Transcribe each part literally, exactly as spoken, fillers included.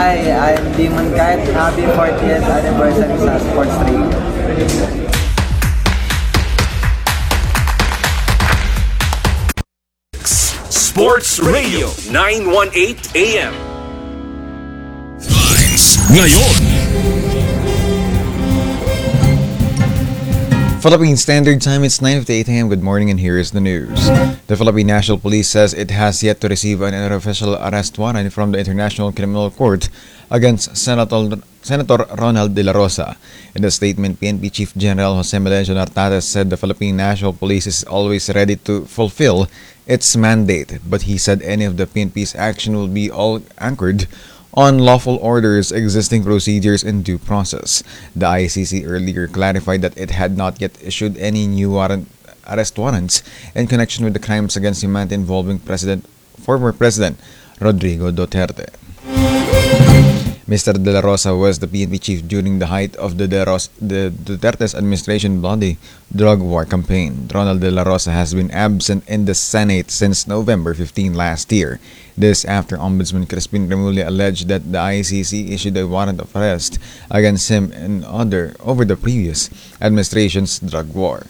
Hi, I'm Demon Kite. Happy fortieth anniversary sa Sports Radio. Sports Radio nine eighteen A M. Times ngayon. Philippine Standard Time, it's nine fifty-eight A M. Good morning, and here is the news. The Philippine National Police says it has yet to receive an unofficial arrest warrant from the International Criminal Court against Senator, Senator Ronald De La Rosa. In a statement, P N P Chief General Jose Melencio Nartates said the Philippine National Police is always ready to fulfill its mandate, but he said any of the P N P's action will be all anchored on lawful orders, existing procedures, and due process. The I C C earlier clarified that it had not yet issued any new warrant, arrest warrants in connection with the crimes against humanity involving President, former President Rodrigo Duterte. Mister De La Rosa was the P N P chief during the height of the, De Ros- the Duterte's administration bloody drug war campaign. Ronald De La Rosa has been absent in the Senate since November fifteenth last year. This after Ombudsman Crispin Remulla alleged that the I C C issued a warrant of arrest against him and other over the previous administration's drug war.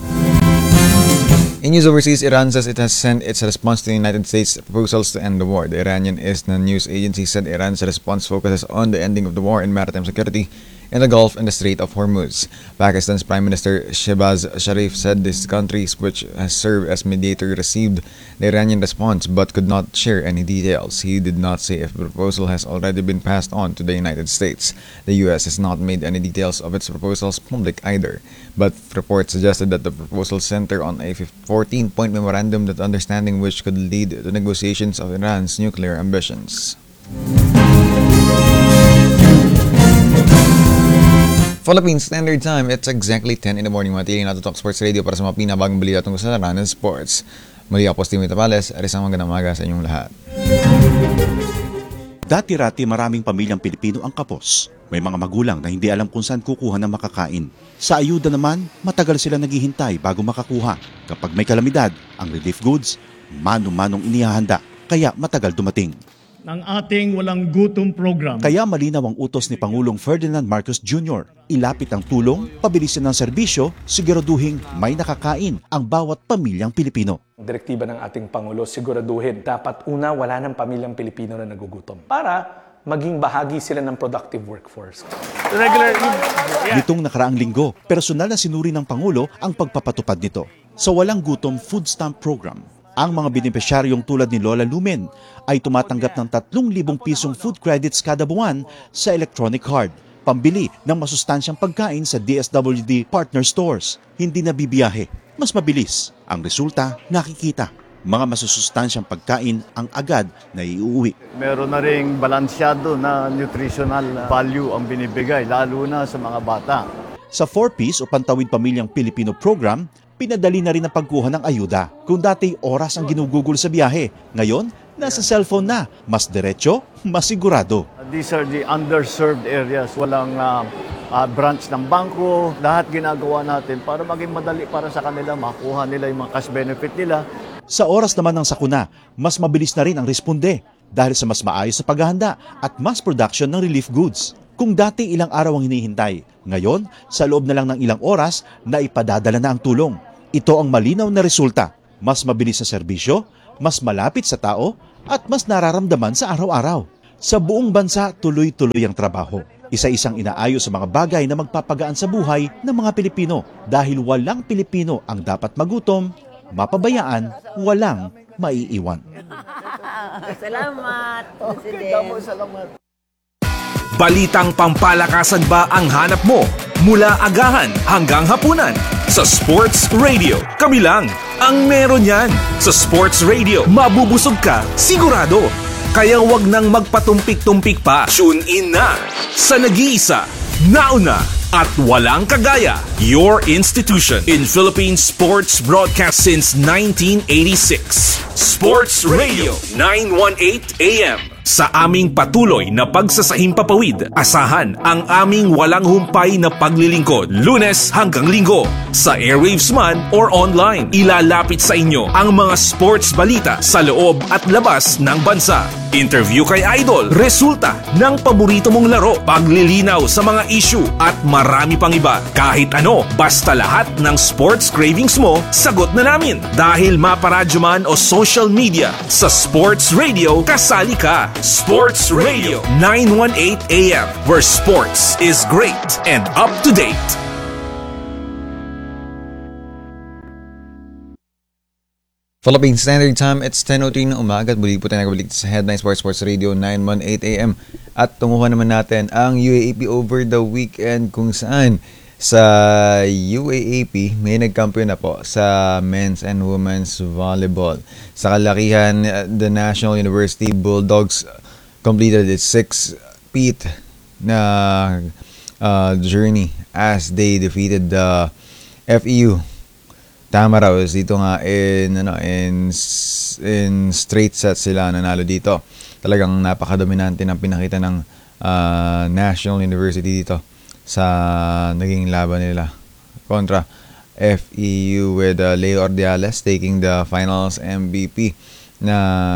In news overseas, Iran says it has sent its response to the United States' proposals to end the war. The Iranian ISNA news agency said Iran's response focuses on the ending of the war and maritime security in the Gulf and the Strait of Hormuz. Pakistan's Prime Minister Shehbaz Sharif said this country, which has served as mediator, received the Iranian response but could not share any details. He did not say if the proposal has already been passed on to the United States. The U S has not made any details of its proposals public either, but reports suggested that the proposal centered on a fourteen-point memorandum that understanding which could lead to negotiations of Iran's nuclear ambitions. Philippine Standard Time, it's exactly ten in the morning. Matili na to Talk Sports Radio para sa mga pinabagong balita tungkol sa larangan ng sports. Muli ako, Steve Tapales, arisang magandang umaga sa inyong lahat. Dati-rati maraming pamilyang Pilipino ang kapos. May mga magulang na hindi alam kung saan kukuha ng makakain. Sa ayuda naman, matagal sila naghihintay bago makakuha. Kapag may kalamidad, ang relief goods, mano-manong inihahanda, kaya matagal dumating. Ng ating walang gutom program. Kaya malinaw ang utos ni Pangulong Ferdinand Marcos Junior Ilapit ang tulong, pabilisin ang serbisyo, siguraduhin may nakakain ang bawat pamilyang Pilipino. Direktiba ng ating Pangulo, siguraduhin dapat una wala ng pamilyang Pilipino na nagugutom para maging bahagi sila ng productive workforce. Regular. Yeah. Nitong nakaraang linggo, personal na sinuri ng Pangulo ang pagpapatupad nito. Sa Walang Gutom Food Stamp Program, ang mga benepisyaryong tulad ni Lola Lumen ay tumatanggap ng tatlong libong pisong food credits kada buwan sa electronic card, pambili ng masustansyang pagkain sa D S W D partner stores. Hindi na bibiyahe, mas mabilis. Ang resulta, nakikita. Mga masusustansyang pagkain ang agad na iuwi. Meron na ring balansyado na nutritional value ang binibigay, lalo na sa mga bata. Sa four-piece o Pantawid Pamilyang Pilipino program, pinadali na rin ang pagkuha ng ayuda. Kung dati oras ang ginugugol sa biyahe, ngayon, nasa cellphone na. Mas diretso, mas sigurado. These are the underserved areas. Walang uh, uh, branch ng bangko. Lahat ginagawa natin para maging madali para sa kanila, makuha nila yung mga cash benefit nila. Sa oras naman ng sakuna, mas mabilis na rin ang responde dahil sa mas maayos sa paghahanda at mass production ng relief goods. Kung dati ilang araw ang hinihintay, ngayon, sa loob na lang ng ilang oras, na ipadadala na ang tulong. Ito ang malinaw na resulta. Mas mabilis sa serbisyo, mas malapit sa tao, at mas nararamdaman sa araw-araw. Sa buong bansa, tuloy-tuloy ang trabaho. Isa-isang inaayos sa mga bagay na magpapagaan sa buhay ng mga Pilipino dahil walang Pilipino ang dapat magutom, mapabayaan, walang maiiwan. Salamat, President. Salamat. Balitang pampalakasan ba ang hanap mo? Mula agahan hanggang hapunan. Sa Sports Radio, kami lang ang meron yan. Sa Sports Radio, mabubusog ka, sigurado. Kaya wag nang magpatumpik-tumpik pa. Tune in na sa nag-iisa, nauna, at walang kagaya. Your institution in Philippine sports broadcast since nineteen eighty-six. Sports Radio nine eighteen A M. Sa aming patuloy na pagsasahimpapawid, asahan ang aming walang humpay na paglilingkod, Lunes hanggang Linggo. Sa airwaves man or online, ilalapit sa inyo ang mga sports balita sa loob at labas ng bansa. interview kay Idol, resulta ng paborito mong laro, paglilinaw sa mga issue at marami pang iba. Kahit ano, basta lahat ng sports cravings mo, sagot na namin. Dahil maparadyo man o social media, sa Sports Radio, kasali ka. Sports Radio nine eighteen A M, where sports is great and up to date. Philippine Standard Time, it's ten oh three na umaga at muli po tayo nagabalik sa Headline Sports Sports Radio nine eighteen A M. At tunguhan naman natin ang U A A P over the weekend kung saan sa U A A P may nagkampiyon na po sa men's and women's volleyball. Sa kalakihan, the National University Bulldogs completed its six-peat na uh, journey as they defeated the F E U Tamaraws dito nga in ano in in straight sets sila nanalo dito. Talagang napakadominante ng pinakita ng uh, National University dito sa naging laban nila kontra F E U with uh, Leo Ordiales taking the finals M V P na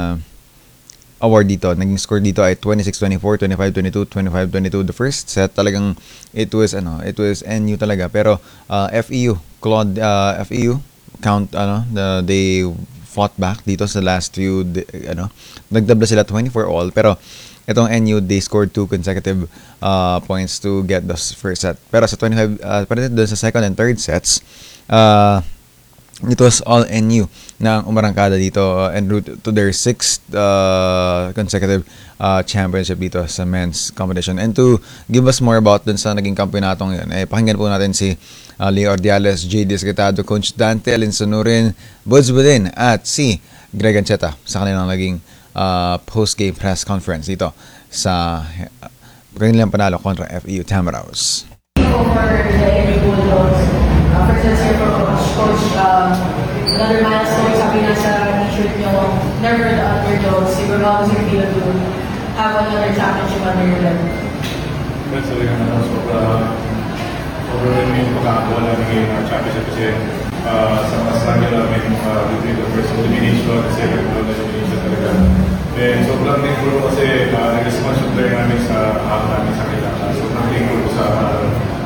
award dito. Naging score dito ay twenty-six twenty-four, twenty-five twenty-two, twenty-five twenty-two. The first set talagang it was ano, it was N U talaga, pero uh, F E U Claude uh, F E U count ano, the, they fought back dito sa last few ano, nagdabla sila twenty-four all, pero itong N U they scored two consecutive uh, points to get the first set. Pero sa twenty-five uh, para doon sa second and third sets, uh, it was all N U na umarangkada dito uh, en route to their sixth uh, consecutive uh, championship dito sa men's competition. And to give us more about dun sa naging kampionatong yun, eh, pakinggan po natin si uh, Leo Ordiales, J D Escritado, Coach Dante Alinsonurin, Buds Budin, at si Greg Ancheta sa kanilang naging uh, post-game press conference dito sa uh, kanilang panalo kontra F E U Tamaraws. Over the F E U Bulldogs, uh, first let's hear from Coach. Coach, um, another milestone, sabi na sa t-shirt nyo, never the underdogs. Siguro how does it feel to have another championship under your belt? That's really good. Sobrang overwhelming yung pagkakakuha namin ngayon ng championship kasi uh, sa mas lagi namin uh, between the first elimination at second elimination talaga. And sobrang thankful kasi uh, nag-response yung player namin sa hawak namin sa kailangan. Sobrang thankful sa uh,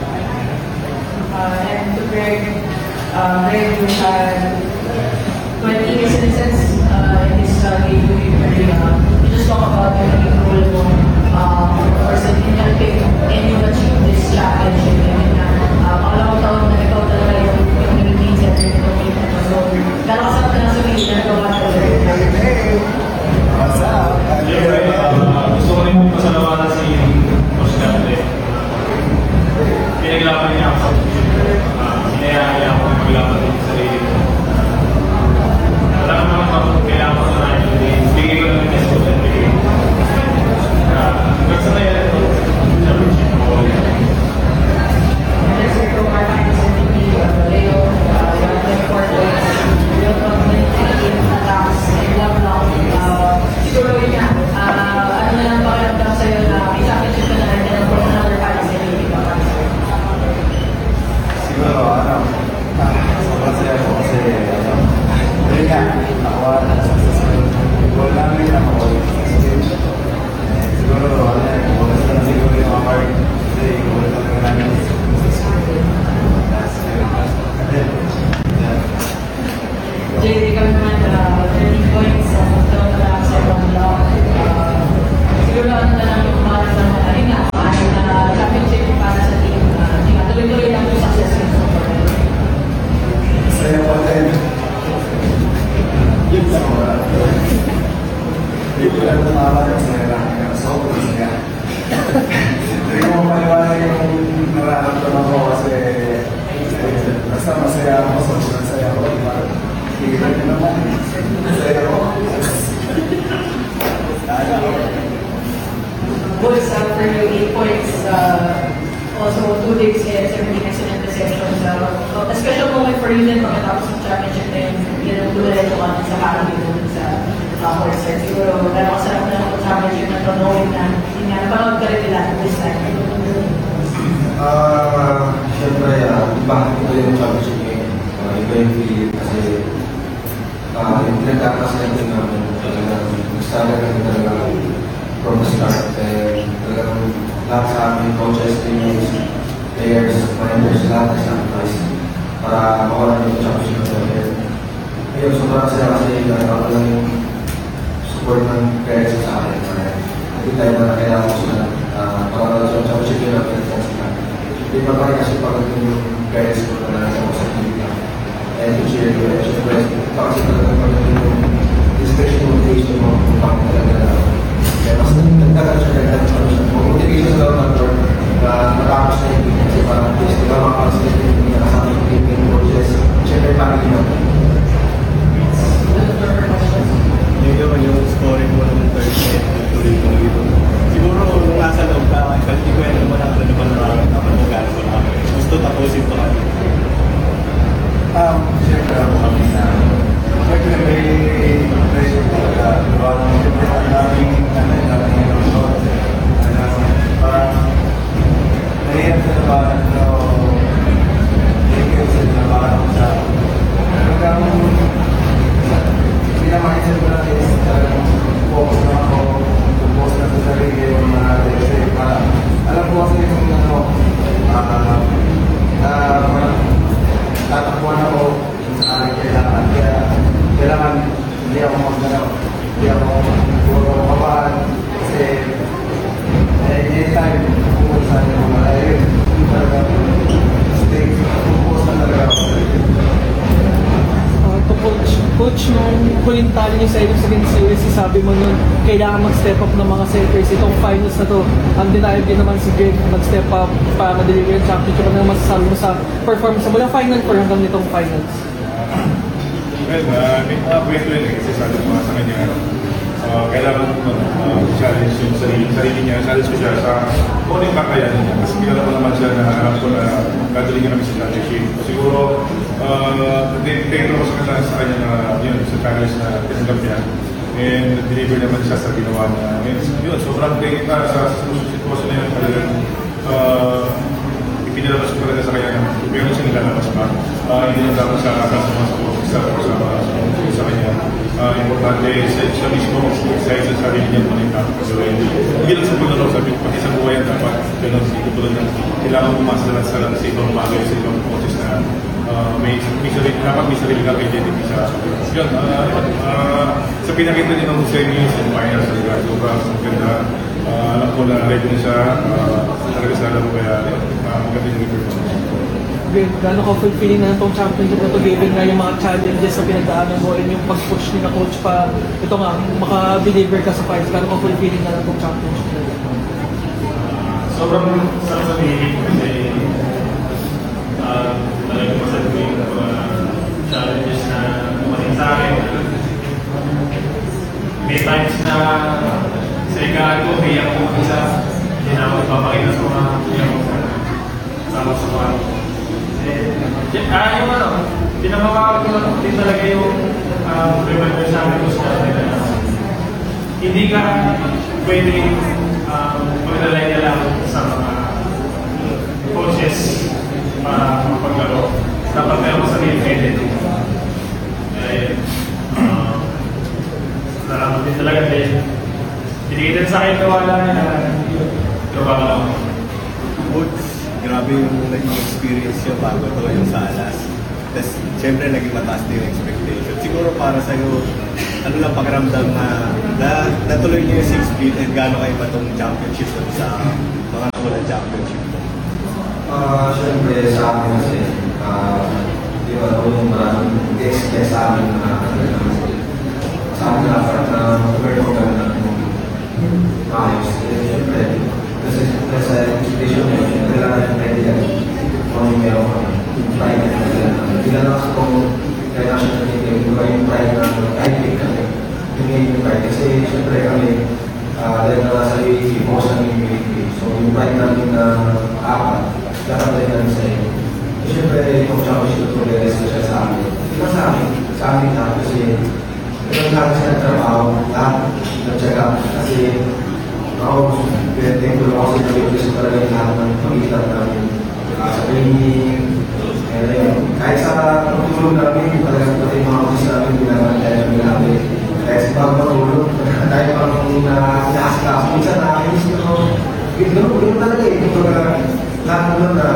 Uh, and to Greg, uh, Greg, you had twenty incidences uh, in this uh, game with your career. You just talk about your naging role mo. Um, of course, in helping anyone achieve this championship. And uh, pangalawang taon na ikaw talaga yung yung naging main center ng team. So, gano'n kasarap na sa mga nagawa talaga. What's up? yeah, uh, gusto ko rin mong pasalamatan si Coach Dante. Pinaglaban niya ako. Sinayaan niya ako maglaban din sa sarili ko. Wala naman ako kailangan ko na natin. Bigay ko lang yung message at bigay ko. Hanggang sa tayo ito, championship ko. Let's hear from our finals M V P, Leo. Uh, you have twenty-four points. You have twenty-three attacks and one block. Uh, siguro yun yan. Uh, ano na lang pakiramdam sa'yo na may championship ka na rin and of course another finals M V P pa pa. Siguro, ano, sobrang saya ko kasi, ano, yun nga, nakuha na successful. Goal namin na makuha yung successful. Siguro, ano, bonus na siguro yung award kasi goal namin namin successful. That's it. Jay, ikaw naman, uh, thirty points, uh, doon na lang sa ibang block. Uh, siguro ano na lang yung para sa mga, ayun nga, ay na championship para sa team. Uh, di ba, tuloy-tuloy lang yung success yun. Saya ko din. Yun sa mga. Hindi ko lang tumama yung saya lang. Sobrang saya. Hindi ko mapaliwanag yung nararamdaman ko kasi basta masaya ako, sobrang saya ko. Hindi ko rin naman. Masaya ko. Bulls uh, for you, eight points. Uh, also, two digs and seventeen excellent receptions. Uh, a special moment for you din pagkatapos ng championship din. Yun ang tulad ito natin sa Academy dun sa uh, horse set. Siguro, gano'ng kasarap na ng championship na ito, knowing na hindi nga napanood ka rin nila this time. Ah, siyempre, uh, iba ito yung championship game. Uh, iba yung feeling kasi uh, yung pinagkakasalan din namin talaga. Gusto namin talaga time na kailangan ko sila uh, para sa championship yun namin at sila. Hindi pa pa rin kasi pagod yung guidance ko na nasa ko sa Pilipinas. And to cheer ko, and syempre, pa kasi talaga pagod yung inspiration motivation mo kung bakit talaga na kaya mas nagdagan siya kahit na siya. Motivation sa loob ng tour na matapos na yung kasi parang please, di ba makapansin yung nakasama yung Philippine coaches, syempre parang yun naman. Yung naman yung scoring mo ng third set, tuloy-tuloy ito. Siguro nung nasa loob ka, hindi ko yan naman ako na naman naman naman kung gano'n ko lang. Gusto tapusin pa kami. Um, siyempre ako kami na siyempre may pressure talaga. Diba? Siyempre ang daming ano yung daming resort. Ano, parang nahihirap sa labanan pero nahihirap sa labanan sa hanggang pinamakisan ko lang is talagang focus na ako, focus na sa sarili yung mga kasi parang alam ko kasi yung ano, ah, na tatakbuhan ako sa aking kailangan. Kaya kailangan hindi ako magdalaw, hindi ako puro kapahan kasi anytime kung saan yung mga ayun, talaga stay, focus na talaga ako. To coach, coach nung huling talo niyo sa Eagles against U S C, sabi mo nun, kailangan mag-step up ng mga centers. Itong finals na to, ang denial din naman si Greg mag-step up para ma-deliver yung championship. Ano naman masasabi mo sa performance sa mula final four hanggang nitong finals? Well, uh, may mga kwento yun eh, kasi sabi ko sa kanya, uh, kailangan mo uh, challenge yung sarili, sarili niya, challenge ko siya sa kung ano yung kakayanin niya. Kasi kilala ko naman siya na alam ko na gagawin niya kami sa championship. Siguro, uh, nag-take ko sa kanya, sa kanya na yun, sa challenge na tinanggap niya. And deliver naman siya sa ginawa niya. And yun, sobrang thank kita sa sitwasyon na yun. Talagang uh, ipinalabas ko talaga sa kanya na meron siya nilalabas pa. Uh, hindi lang dapat siya kasama sa kasama sa kanya. Uh, importante, siya, siya mismo excited sa sarili niya kung ano yung dapat gawin. Hindi lang sa paglalaro, sabi ko, pati sa buhay yan dapat. Ganun, hindi ko tulad ng kailangan pumasalat sa sa ibang bagay, sa ibang coaches na uh, may, may sarili, dapat may sarili kang identity sa yun. Uh, uh, sa pinakita niya ng semis and finals talaga, sobrang maganda. Uh, alam ko na ready na siya, uh, talaga sa alam ko kaya uh, maganda yung performance. Greg, gano'n ka fulfilling na itong championship na ito given nga yung mga challenges na pinagdaanan mo and yung pag-push ni na coach pa ito nga, maka-deliver ka sa finals, gano'n ka fulfilling na itong championship na ito? Sobrang sarap sabihin kasi uh, talagang masarap ko yung mga challenges na dumating sa akin. May times na sa ikaan ko, may ako mag-isa, hindi na ako ipapakita sa mga iyak ko sama sa mga. Eh, ah, yung ano, pinamawag ko lang din talaga yung um, reminder sa akin ko sa akin. Hindi ka pwedeng um, maglalay na lang sa mga coaches para mapaglaro. Dapat meron sa sarili identity. Eh, uh, salamat din talaga din. Binigyan sa akin nawala na trabaho lang. Coach, grabe yung naging experience niyo bago to yung sa Alas. Tapos, siyempre, naging mataas din yung expectation. Siguro para sa'yo, ano lang pakiramdam na, na natuloy niyo yung six feet and gano'n kayo ba itong championship sa mga nakulang championship? Uh, siyempre sa akin kasi, uh, di ba ako yung maraming expect sa amin na sa amin na dapat na mag-perform na maayos. Siyempre, kasi sa expectation nyo, siyempre lang yung ready lang kung yung meron kami. Yung pride na sila. Hindi lang ako kung kaya siya natin yung yung pride na kahit big kami. Yung yung pride. Kasi siyempre kami, dahil na nasa U A P, focus namin yung U A P. So yung pride namin na apat, lahat rin namin sa iyo. Siyempre, yung championship ko rin siya sa amin. Hindi lang sa amin, sa amin na kasi ito lahat sa trabaho, lahat nagtsaga. Kasi ako, pinag-thankful ako sa Pilipinas ko talaga yung lahat ng pag-iitan namin. Sa training, kahit sa pagtulog namin, talagang pati yung mga office namin, pinag-thankful namin. Kahit sa pagpatulog, kahit pang inaas-kaas, minsan nakakainis ko. Gano'n talaga eh. Ito ka lahat naman na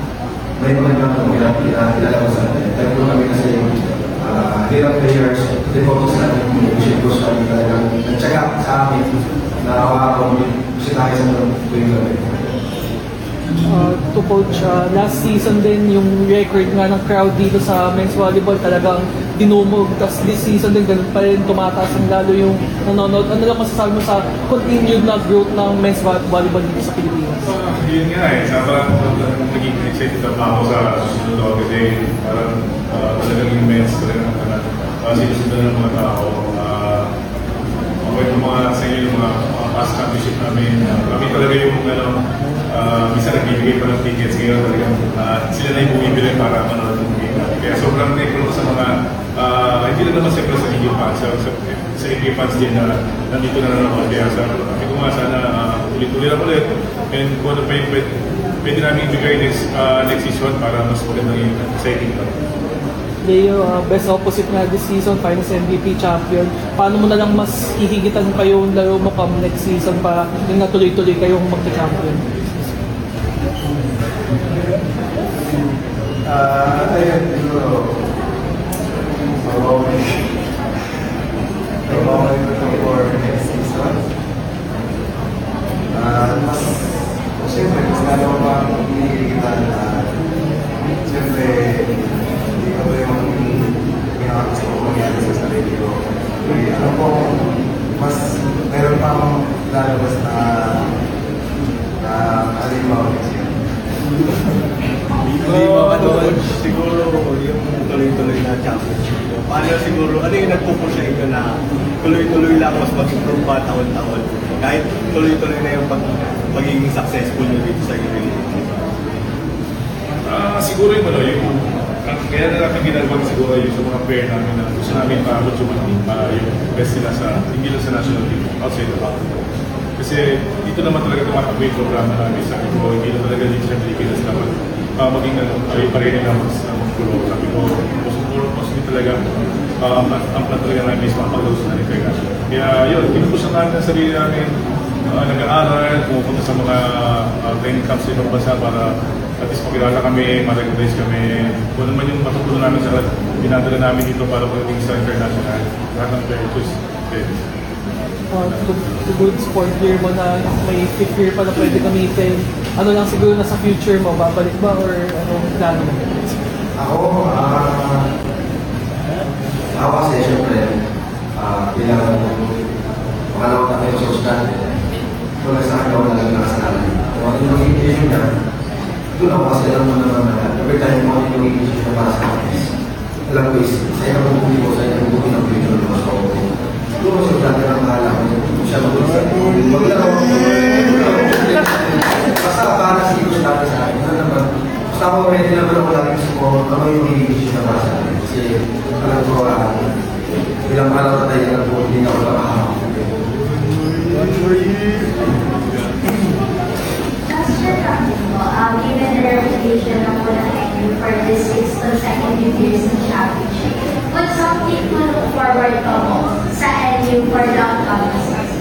may mga gamang pinalabas natin. Thankful kami kasi hirap players, devoto sa amin, appreciate ko sa amin talagang nagtsaga sa amin na awa-awa kasi tayo sa tuwing gabi. Uh, to coach, uh, last season din yung record nga ng crowd dito sa men's volleyball talagang dinumog. Tapos this season din ganun pa rin, tumataas ang lalo yung nanonood. Ano lang masasabi mo sa continued na growth ng men's volleyball dito sa Pilipinas? Uh, yun nga eh, sa parang naging excited na ako sa susunod ako kasi parang uh, talagang yung men's talagang uh, sinusunod ng mga tao. Uh, okay, yung mga sa inyo, yung mga, mga past championship namin, uh, kami talaga yung ano, Uh, minsan nagbibigay pa ng tickets ngayon talagang uh, sila na yung bumibili para manood ng game natin. Kaya sobrang thankful sa mga, uh, hindi lang naman siyempre sa Eagle fans, sa, sa, sa Eagle fans din na nandito na nanonood. Kaya sa, sabi ko nga sana uh, ulit-ulit lang ulit. And kung ano pa yung pwede, pwede namin ibigay next, uh, next season para mas magandang yung exciting pa. Leo, uh, best opposite na this season, finals M V P champion. Paano mo na lang mas hihigitan pa yung laro mo come next season para yung natuloy-tuloy kayong magka-champion? Ah, ayun, siguro, mabawin. Mabawin ko ito for next season. Ah, mas, siyempre, mas lalo pa hinihigitan na, siyempre, hindi ko yung pinakagusto ko mangyari sa sarili ko. Ano po, mas meron pa akong lalabas na na alimaw kasi yun. Lima ka doon, siguro yung tuloy-tuloy na championship. Paano siguro, ano yung nagpupo sa inyo na tuloy-tuloy lang mas mag-improve pa taon-taon? Kahit tuloy-tuloy na yung pag magiging successful nyo dito sa inyo. Uh, siguro yung ano, yung kaya na namin ginagawa siguro yung sa mga player namin na gusto namin maabot yung, uh, yung best nila sa, hindi lang sa national team, outside the box. Kasi dito naman talaga tumatakbo yung programa namin sa akin ko, hindi na talaga dito sa Pilipinas naman uh, maging ano, ay parehin na mas magkulo. Sabi ko, mas hindi talaga uh, ang plan talaga namin is mapag-load sa international. Kaya yun, pinupusan namin ang sarili namin, uh, nag-aaral, pumupunta sa mga uh, training camps sa ibang bansa para at least makilala kami, ma-recognize kami. Kung naman yung matutunan namin sa pinadala namin dito para pagdating sa international, lahat ng players, pwede. Uh, good sport year mo na may fifth year pa na pwede gamitin. Ano lang siguro na sa future mo, babalik ba or anong plano mo? Ako, ah, uh, ako kasi syempre, uh, bilang pangalawang tayo sa estudyante, kung nasa akin ako nalang nakasalan. Kung ano yung education niya, doon ako kasi alam mo naman na every time kung ano yung education niya para sa akin. Alam ko is, sa inyo kong buhay ko, sa inyo kong buhay ng buhay ng mga tao. Doon ko sa dati ng mahala ko, siya mag-ulit sa akin. Maglaro ko, basta para sige ko siya dati sa akin. Ano naman, basta ako ready naman ako lagi sa ko, ano yung education niya para sa akin. Kasi alam ko, uh, bilang araw na tayo na po, hindi na ako nakahawak. Um, given the reputation of Bulacan for this sixth consecutive years in championship, what's something to look forward to sa N U for the upcoming season?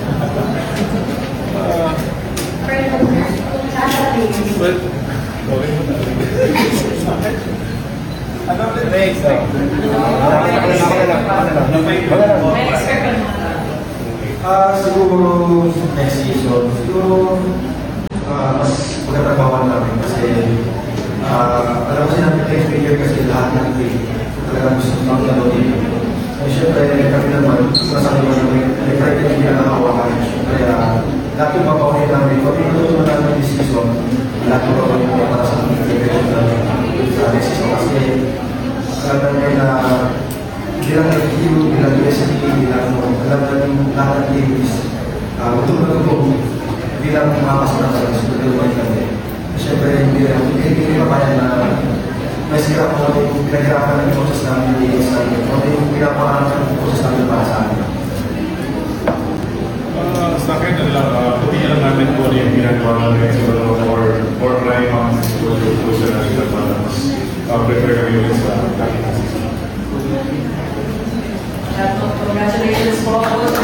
For the Sasha Players. Well, okay mo na. Ano ang na-expect? Ah, siguro next season, siguro uh, mas magkatrabawan namin kasi uh, alam ko sinabi next year kasi lahat ng team talagang gusto ng gano'n din. Eh, siyempre, kami naman, masabi mo namin, may kahit hindi na nakawakan. Kaya, lahat yung papawin namin, kung ito namin this season, lahat yung papawin namin para sa preparation namin sa next season. Kasi, alam namin na bilang F Q, bilang U S P, bilang alam namin lahat ng teams, matulog-tulog bilang makapasok na sa matulog kami. Siyempre, hindi hindi mapayag na may sira po yung pinaghirapan ng process namin yung ligas namin. Kung yung pinapakarap ng process namin para sa amin. Uh, sa akin, ano lang, uh, pati lang namin po yung ginagawa namin siguro for for trying on siguro yung puso na rin para mas prepare kami ulit sa dating season. Congratulations po.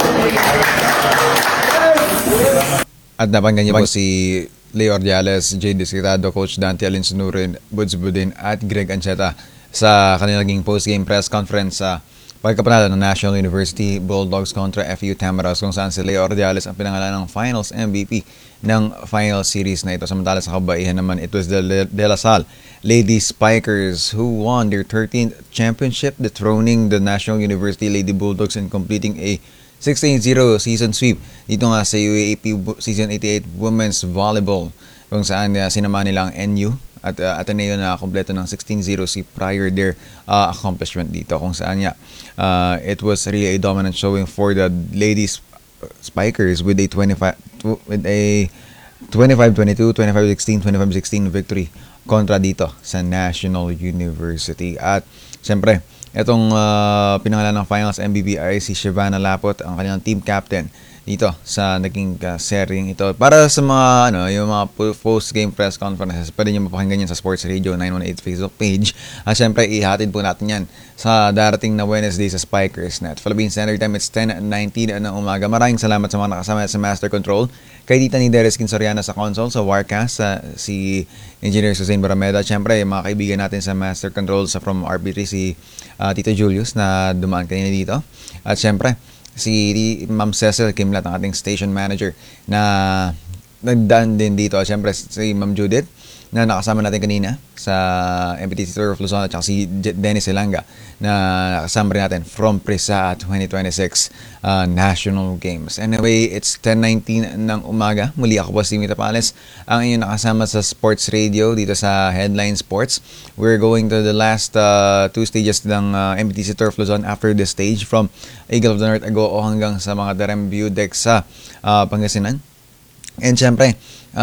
At nabanggit niyo po si Leo Ordiales, Jay Desquitado, Coach Dante Alinsunurin, Buds Budin at Greg Ancheta sa kanilang post-game press conference sa Pagkapanalo ng National University Bulldogs kontra F U Tamaraws kung saan si Leo Ordiales ang pinangalan ng Finals M V P ng Final Series na ito. Samantala sa kabaihan naman, it was the De La Salle Lady Spikers who won their thirteenth championship, dethroning the National University Lady Bulldogs and completing a sixteen zero season sweep dito nga sa U A A P Season eighty-eight Women's Volleyball kung saan uh, sinama nila ang N U at uh, Ateneo na kompleto ng sixteen zero si prior their uh, accomplishment dito kung saan nga uh, it was really a dominant showing for the ladies Spikers with a twenty-five with a twenty-five twenty-two, twenty-five sixteen, twenty-five sixteen victory kontra dito sa National University. At siyempre itong uh, pinangalan ng Finals M V P ay si Shivana Lapot, ang kanilang team captain dito sa naging uh, seryeng ito. Para sa mga ano, yung mga post-game press conferences, pwede nyo mapakinggan yan sa Sports Radio nine one eight Facebook page. At syempre, ihatid po natin yan sa darating na Wednesday sa Spikers Net. Philippine Standard Time, it's ten nineteen ng umaga. Maraming salamat sa mga nakasama sa Master Control. Kay Tita ni Deres Kinsoriana sa console, sa Warcast, sa si Engineer Susain Barameda. Syempre, yung mga kaibigan natin sa Master Control sa from R B three, si uh, Tito Julius na dumaan kanina dito. At syempre, si Ma'am Cecil Kimlat, ang ating station manager na nagdaan din dito. At syempre, si Ma'am Judith na nakasama natin kanina sa M P T C Tour of Luzon, at saka si Dennis Elanga na nakasama rin natin from Prisa twenty twenty-six uh, National Games. Anyway, it's ten nineteen ng umaga. Muli ako po si Mita Pales, ang inyong nakasama sa Sports Radio dito sa Headline Sports. We're going to the last uh, two stages ng uh, M P T C Tour of Luzon. After this stage, from Eagle of the North Agoo hanggang sa mga Darem View Deck sa uh, Pangasinan. And syempre,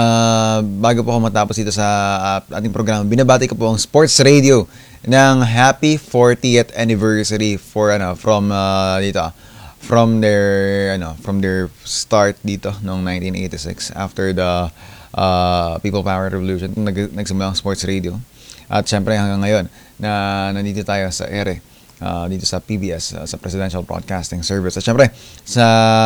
uh, bago po ako matapos dito sa uh, ating programa, binabati ko po ang Sports Radio ng happy fortieth anniversary for ano from uh, dito from their ano from their start dito noong nineteen eighty-six after the uh, People Power Revolution. Nag nagsimula ang Sports Radio. At syempre hanggang ngayon na nandito tayo sa ere uh, dito sa P B S, uh, sa Presidential Broadcasting Service. At syempre sa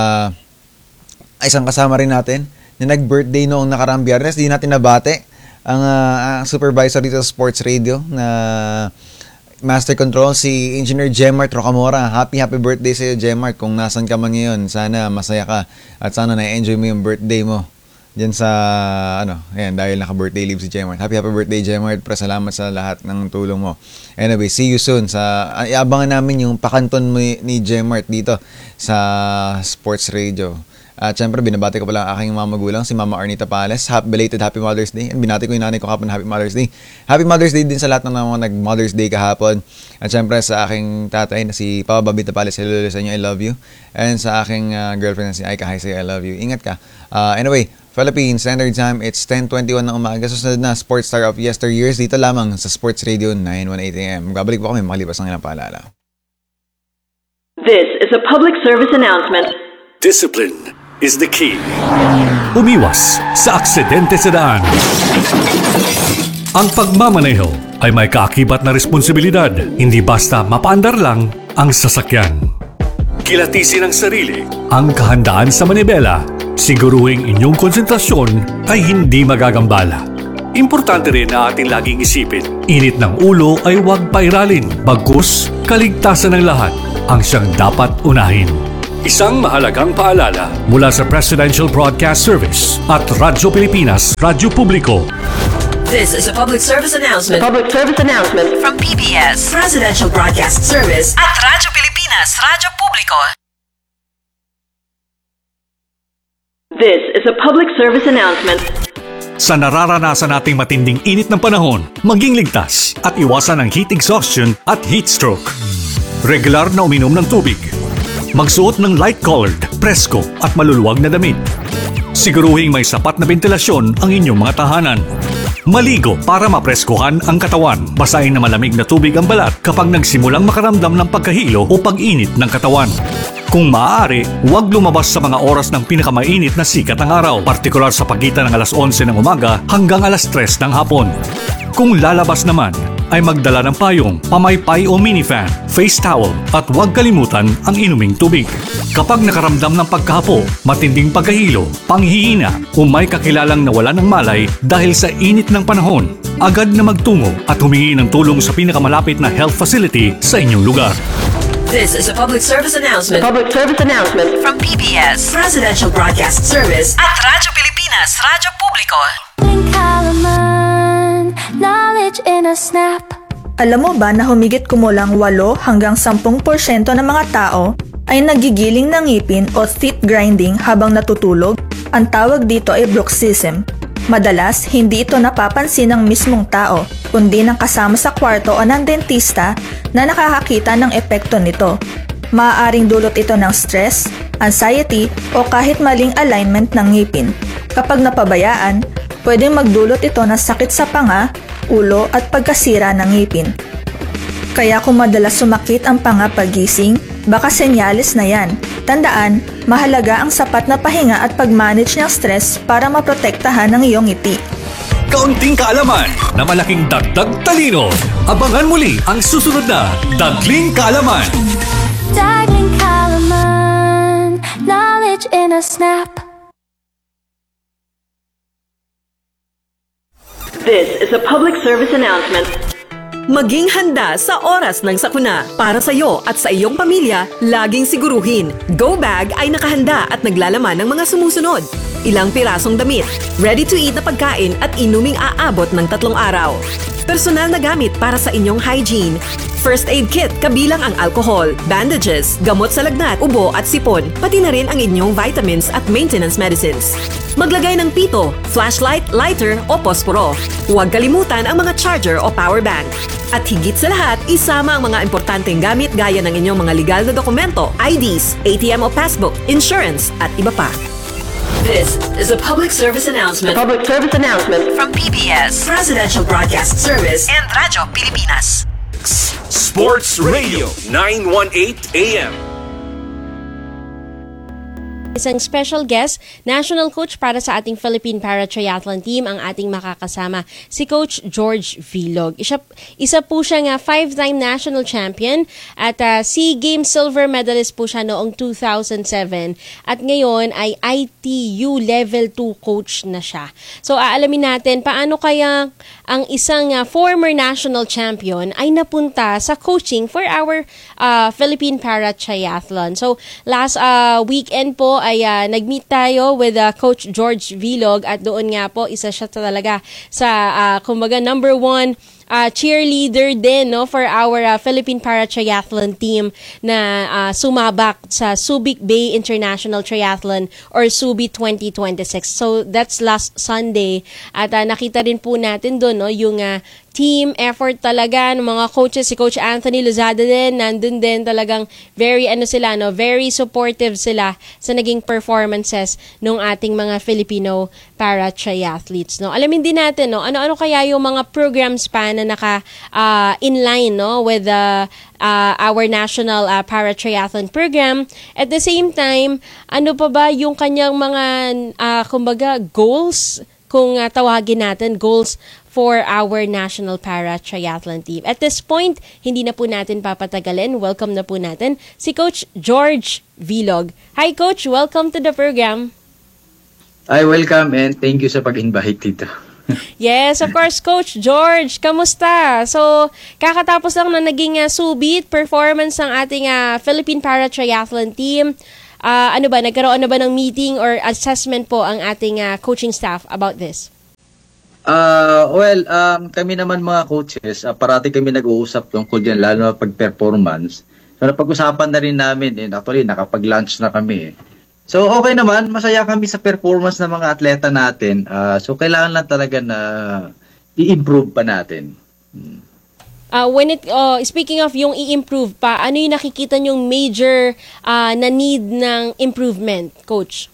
isang kasama rin natin na nag-birthday noong nakaraang Biyernes, di natin nabate ang, uh, ang supervisor dito sa Sports Radio na Master Control, si Engineer Jemart Rocamora. Happy happy birthday sa iyo, Jemart. Kung nasan ka man ngayon, sana masaya ka at sana na-enjoy mo yung birthday mo diyan sa ano, ayan, dahil naka-birthday leave si Jemart. Happy happy birthday, Jemart. Pre, salamat sa lahat ng tulong mo. Anyway, see you soon. Sa uh, iabangan namin yung pakanton mo ni, ni Jemart dito sa Sports Radio. At syempre, binabati ko pala ang aking mga magulang, si Mama Arnita Pales. Happy, belated Happy Mother's Day. And binati ko yung nanay ko kahapon, Happy Mother's Day. Happy Mother's Day din sa lahat ng mga nag-Mother's Day kahapon. At syempre, sa aking tatay na si Papa Babita Pales, hello sa inyo, I love you. And sa aking uh, girlfriend na si Aika, hi sa'yo, I love you. Ingat ka. Uh, anyway, Philippine Standard Time, it's ten twenty-one ng umaga. Susunod na Sports Star of Yesteryears dito lamang sa Sports Radio nine one eight A M. Magbabalik po kami makalipas ng ilang paalala. This is a public service announcement. Discipline is the key. Umiwas sa aksidente sa daan. Ang pagmamaneho ay may kaakibat na responsibilidad, hindi basta mapaandar lang ang sasakyan. Kilatisin ang sarili, ang kahandaan sa manibela, siguruhing inyong konsentrasyon ay hindi magagambala. Importante rin na ating laging isipin, init ng ulo ay huwag pairalin, bagkus kaligtasan ng lahat ang siyang dapat unahin. Isang mahalagang paalala mula sa Presidential Broadcast Service at Radyo Pilipinas, Radyo Publiko. This is a public service announcement. Public service announcement from P B S, Presidential Broadcast Service at Radyo Pilipinas, Radyo Publiko. This is a public service announcement. Sa nararanasan nating matinding init ng panahon, maging ligtas at iwasan ang heat exhaustion at heat stroke. Regular na uminom ng tubig. Magsuot ng light-colored, presko at maluluwag na damit. Siguruhing may sapat na ventilasyon ang inyong mga tahanan. Maligo para mapreskuhan ang katawan. Basahin na malamig na tubig ang balat kapag nagsimulang makaramdam ng pagkahilo o pag-init ng katawan. Kung maaari, huwag lumabas sa mga oras ng pinakamainit na sikat ng araw, partikular sa pagitan ng alas onse ng umaga hanggang alas tres ng hapon. Kung lalabas naman, ay magdala ng payong, pamaypay o minifan, face towel at huwag kalimutan ang inuming tubig. Kapag nakaramdam ng pagkahapo, matinding pagkahilo, panghihina o may kakilalang nawala ng malay dahil sa init ng panahon, agad na magtungo at humingi ng tulong sa pinakamalapit na health facility sa inyong lugar. This is a public service announcement. Public service announcement from P B S Presidential Broadcast Service at Radyo Pilipinas, Radyo Publiko. Knowledge in a snap. Alam mo ba na humigit kumulang eight hanggang ten porsyento ng mga tao ay nagigiling ng ngipin o teeth grinding habang natutulog? Ang tawag dito ay bruxism. Madalas, hindi ito napapansin ng mismong tao, kundi ng kasama sa kwarto o ng dentista na nakakakita ng epekto nito. Maaaring dulot ito ng stress, anxiety o kahit maling alignment ng ngipin. Kapag napabayaan, pwedeng magdulot ito ng sakit sa panga, ulo at pagkasira ng ngipin. Kaya kung madalas sumakit ang panga pagising, baka senyales na yan. Tandaan, mahalaga ang sapat na pahinga at pag-manage ng stress para maprotektahan ang iyong ngiti. Kaunting kaalaman na malaking dagdag talino. Abangan muli ang susunod na Dagling Kaalaman. Dagling Kaalaman. Knowledge in a snap. This is a public service announcement. Maging handa sa oras ng sakuna. Para sa iyo at sa iyong pamilya, laging siguruhin, Go Bag ay nakahanda at naglalaman ng mga sumusunod. Ilang pirasong damit, ready-to-eat na pagkain at inuming aabot ng tatlong araw. Personal na gamit para sa inyong hygiene. First aid kit kabilang ang alcohol, bandages, gamot sa lagnat, ubo at sipon, pati na rin ang inyong vitamins at maintenance medicines. Maglagay ng pito, flashlight, lighter o posporo. Huwag kalimutan ang mga charger o power bank. At higit sa lahat, isama ang mga importanteng gamit gaya ng inyong mga legal na dokumento, I Ds, A T M o passbook, insurance at iba pa. This is a public service announcement. Public service announcement from P B S Presidential Broadcast Service and Radyo Pilipinas. Sports Radio nine eighteen A M. Isang special guest, national coach para sa ating Philippine Para Triathlon team ang ating makakasama, si Coach George Vilog. Isa, isa po siya nga five-time national champion at uh, SEA Games silver medalist po siya noong two thousand seven at ngayon ay I T U level two coach na siya. So aalamin natin paano kaya ang isang uh, former national champion ay napunta sa coaching for our uh, Philippine Para Triathlon. So last uh, weekend po ay uh, nag-meet tayo with uh, Coach George Vilog at doon nga po isa siya talaga sa uh, kumbaga number one uh, cheerleader din no for our uh, Philippine Para Triathlon team na uh, sumabak sa Subic Bay International Triathlon or Subi twenty twenty-six. So that's last Sunday at uh, nakita rin po natin doon no yung uh, team effort talaga ng mga coaches. Si Coach Anthony Lozada din, nandun din talagang very ano sila, no, very supportive sila sa naging performances ng ating mga Filipino para triathletes. No? Alamin din natin, no, ano-ano kaya yung mga programs pa na naka uh, in line no, with the uh, our national uh, para triathlon program. At the same time, ano pa ba yung kanyang mga uh, kumbaga goals, kung uh, tawagin natin goals for our national para triathlon team. At this point, hindi na po natin papatagalin. Welcome na po natin si Coach George Vilog. Hi Coach, welcome to the program. Hi, welcome and thank you sa pag-invite dito. Yes, of course, Coach George. Kamusta? So, kakatapos lang na naging uh, subit performance ng ating uh, Philippine Para Triathlon team. Uh, ano ba, nagkaroon na ba ng meeting or assessment po ang ating uh, coaching staff about this? Uh, well, um, kami naman mga coaches, uh, parati kami nag-uusap tungkol dyan, lalo na pag-performance. So, napag-usapan na rin namin, eh, actually, nakapag-lunch na kami. Eh. So, okay naman, masaya kami sa performance ng mga atleta natin. Uh, so, kailangan lang talaga na i-improve pa natin. Hmm. Uh, when it uh, speaking of yung i-improve pa, ano yung nakikita nyong major uh, na need ng improvement, Coach?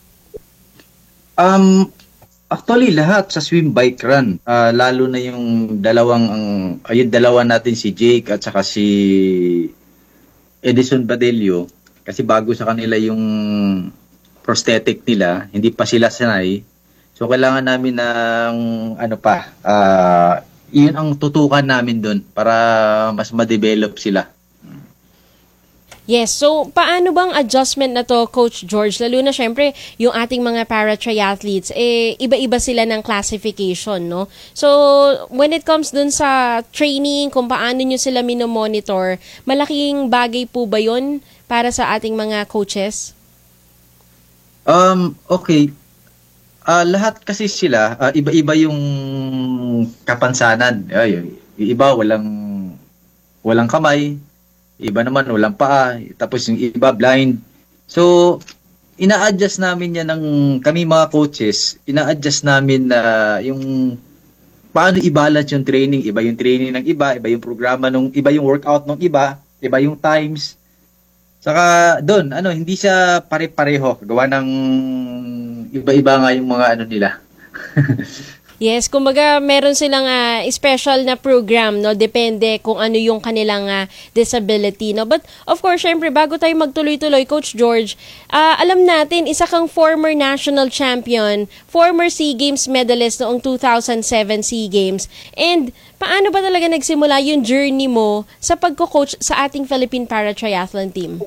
Um... Actually, lahat sa swim, bike, run. Uh, lalo na yung dalawang, ang, ayun, dalawa natin si Jake at saka si Edison Badelio. Kasi bago sa kanila yung prosthetic nila, hindi pa sila sanay. So, kailangan namin ng, ano pa, uh, yun ang tutukan namin doon para mas ma-develop sila. Yes, so paano bang adjustment na to, Coach George? Lalo na syempre, yung ating mga para-triathletes, eh, iba-iba sila ng classification, no? So, when it comes dun sa training, kung paano nyo sila minomonitor, malaking bagay po ba yun para sa ating mga coaches? Um, okay. Uh, lahat kasi sila, uh, iba-iba yung kapansanan. Ay, yung iba walang walang kamay, iba naman walang paa, tapos yung iba blind. So, ina-adjust namin yan ng kami mga coaches, ina-adjust namin na uh, yung paano i-balance yung training, iba yung training ng iba, iba yung programa ng iba, yung workout ng iba, iba yung times. Saka doon, ano, hindi siya pare-pareho, gawa ng iba-iba nga yung mga ano nila. Yes, kumbaga meron silang uh, special na program, no, depende kung ano yung kanilang uh, disability, no. But of course, syempre bago tayo magtuloy-tuloy, Coach George, uh, alam natin isa kang former national champion, former SEA Games medalist noong two thousand seven SEA Games. And paano ba talaga nagsimula yung journey mo sa pagko-coach sa ating Philippine Para-Triathlon team?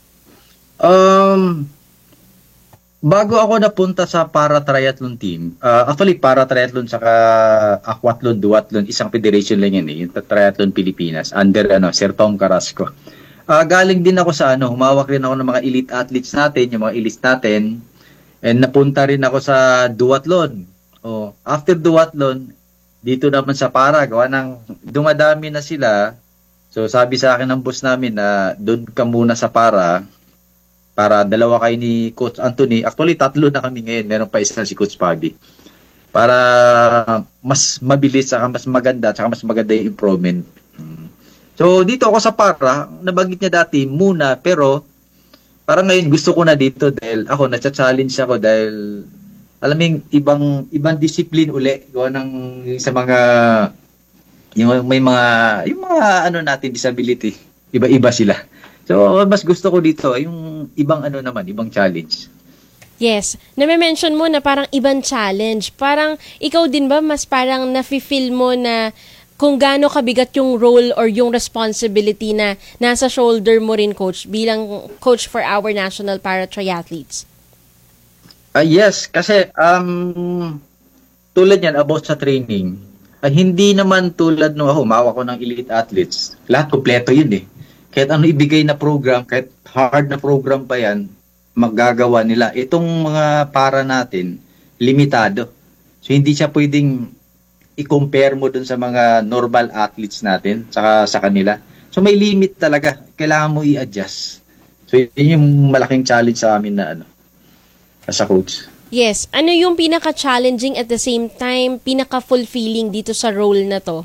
Um Bago ako napunta sa para-triathlon team, uh, actually para-triathlon saka aquathlon, duathlon, isang federation lang yan eh, yung Triathlon Pilipinas, under ano, Sir Tom Carrasco. Uh, galing din ako sa ano, humawak rin ako ng mga elite athletes natin, yung mga elite natin, and napunta rin ako sa duathlon. Oh, after duathlon, dito naman sa para, gawa ng dumadami na sila, so sabi sa akin ng boss namin na doon ka muna sa para, para dalawa kayo ni Coach Anthony. Actually, tatlo na kami ngayon. Meron pa isa si Coach Fabi. Para mas mabilis, saka mas maganda, saka mas maganda yung improvement. So, dito ako sa para, nabanggit niya dati muna, pero parang ngayon gusto ko na dito dahil ako, na-challenge ako dahil alam mo yung ibang, ibang discipline uli. Gawa ng sa mga, yung may mga, yung mga ano natin, disability. Iba-iba sila. So, mas gusto ko dito, yung ibang ano naman, ibang challenge. Yes. Name-mention mo na parang ibang challenge. Parang ikaw din ba mas parang nafe-feel mo na kung gaano kabigat yung role or yung responsibility na nasa shoulder mo rin, Coach, bilang coach for our national para-triathletes? Uh, yes, kasi um, tulad yan about sa training, uh, hindi naman tulad nung ako, mawa ko ng elite athletes. Lahat kompleto yun eh. Kahit ano ibigay na program, kahit hard na program pa yan, magagawa nila. Itong mga para natin, limitado. So, hindi siya pwedeng i-compare mo dun sa mga normal athletes natin, saka sa kanila. So, may limit talaga. Kailangan mo i-adjust. So, yun yung malaking challenge sa amin na ano, as a coach. Yes. Ano yung pinaka-challenging at the same time, pinaka-fulfilling dito sa role na to?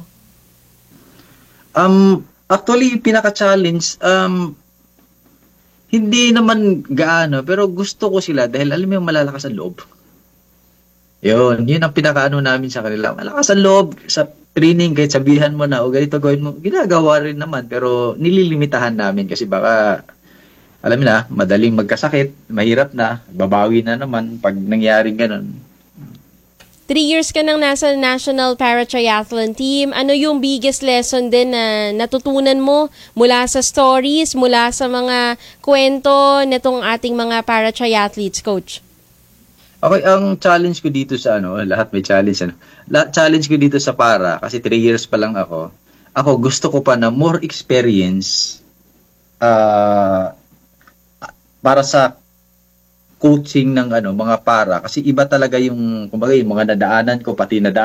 Um... Actually, yung pinaka-challenge, um, hindi naman gaano, pero gusto ko sila dahil alam mo yung malalakas ang loob. Yun, yun ang pinaka-ano namin sa kanila. Malakas ang loob sa training, kahit sabihan mo na, o ganito gawin mo, ginagawa rin naman, pero nililimitahan namin kasi baka, alam mo na, madaling magkasakit, mahirap na, babawi na naman pag nangyaring ganun. Three years ka nang nasa National Para-Triathlon Team. Ano yung biggest lesson din na natutunan mo mula sa stories, mula sa mga kwento nitong ating mga para-triathletes, Coach? Okay, ang challenge ko dito sa ano, lahat may challenge ano. La- challenge ko dito sa para, kasi three years pa lang ako. Ako, gusto ko pa na more experience uh, para sa coaching ng ano mga para kasi iba talaga yung kumbaga yung mga nadaanan ko pati nadaanan